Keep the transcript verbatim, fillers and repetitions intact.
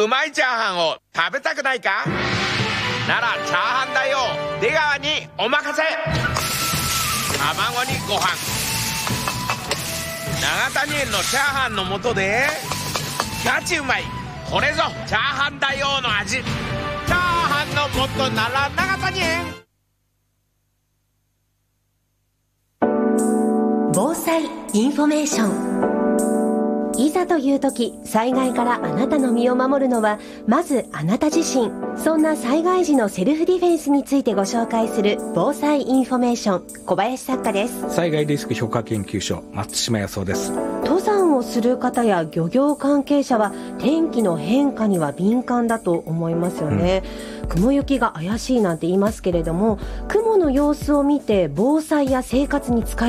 うまいチャーハンを食べたくないか？ならチャーハンだよ出川にお任せ。卵にご飯、永谷園のチャーハンの素でガチうまい。これぞチャーハンだよの味。チャーハンの素なら永谷園。 防災インフォメーション。いざという時、災害からあなたの身を守るのはまずあなた自身。そんな災害時のセルフディフェンスについてご紹介する防災インフォメーション、小林作家です。 災害リスク評価研究所、松島康夫です。 登山をする方や漁業関係者は天気の変化には敏感だと思いますよね、うん、雲行きが怪しいなんて言いますけれども、雲の様子を見て防災や生活に使え